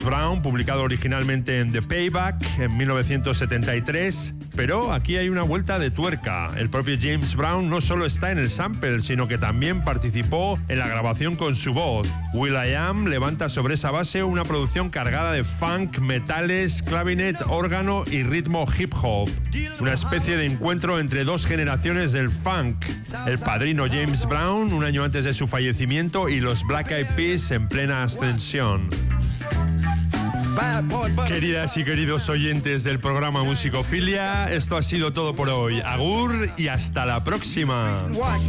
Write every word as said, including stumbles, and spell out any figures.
Brown, publicado originalmente en The Payback en mil novecientos setenta y tres, pero aquí hay una vuelta de tuerca. El propio James Brown no solo está en el sample, sino que también participó en la grabación con su voz. will.i.am levanta sobre esa base una producción cargada de funk, metales, clavinet, órgano y ritmo hip hop. Una especie de encuentro entre dos generaciones del funk. El padrino James Brown, un año antes de su fallecimiento, y los Black Eyed Peas en plena ascensión. Queridas y queridos oyentes del programa Musicofilia, esto ha sido todo por hoy. Agur y hasta la próxima.